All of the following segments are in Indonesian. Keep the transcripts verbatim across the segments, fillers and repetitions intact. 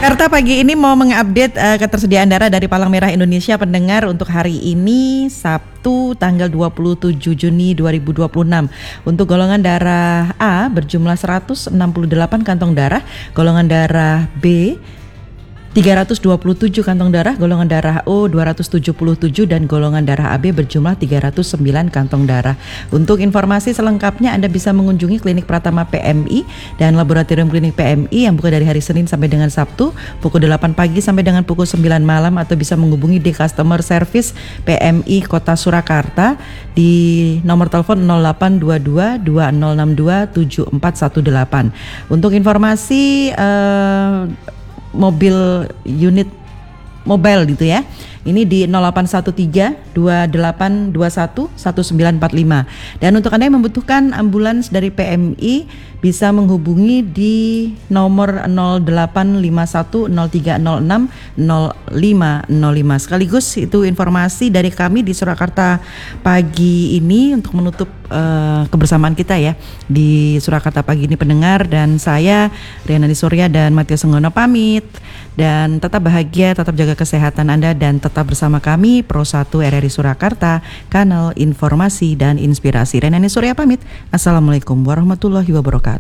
Surakarta pagi ini mau mengupdate uh, ketersediaan darah dari Palang Merah Indonesia pendengar untuk hari ini Sabtu tanggal dua puluh tujuh Juni dua ribu dua puluh enam. Untuk golongan darah A berjumlah seratus enam puluh delapan kantong darah, golongan darah B tiga ratus dua puluh tujuh kantong darah, golongan darah O dua ratus tujuh puluh tujuh dan golongan darah A B berjumlah tiga ratus sembilan kantong darah. Untuk informasi selengkapnya Anda bisa mengunjungi Klinik Pratama P M I dan Laboratorium Klinik P M I yang buka dari hari Senin sampai dengan Sabtu pukul delapan pagi sampai dengan pukul sembilan malam, atau bisa menghubungi di Customer Service P M I Kota Surakarta di nomor telepon nol delapan dua dua dua nol enam dua tujuh empat satu delapan. Untuk informasi uh, mobil unit mobile gitu ya, ini di nol delapan satu tiga dua delapan dua satu satu sembilan empat lima. Dan untuk Anda yang membutuhkan ambulans dari P M I bisa menghubungi di nomor nol delapan lima satu nol tiga nol enam nol lima nol lima. Sekaligus itu informasi dari kami di Surakarta pagi ini untuk menutup uh, kebersamaan kita ya di Surakarta pagi ini pendengar, dan saya Riana Surya dan Matius Senggono pamit, dan tetap bahagia, tetap jaga kesehatan Anda, dan tetap bersama kami Pro satu R R I Surakarta, kanal informasi dan inspirasi. Riana Surya pamit. Assalamualaikum warahmatullahi wabarakatuh.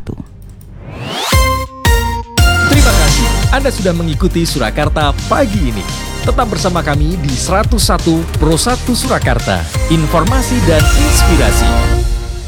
Terima kasih Anda sudah mengikuti Surakarta pagi ini. Tetap bersama kami di seratus satu Pro satu Surakarta, informasi dan inspirasi.